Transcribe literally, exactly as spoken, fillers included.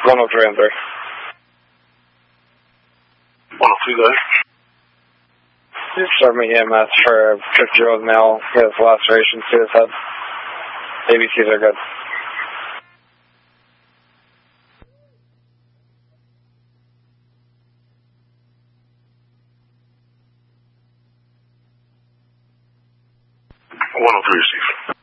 one oh three and three. one oh two, guys. Just start me E M S for a fifty-year-old male. He has lacerations to his head. A B Cs are good. one oh three, Steve.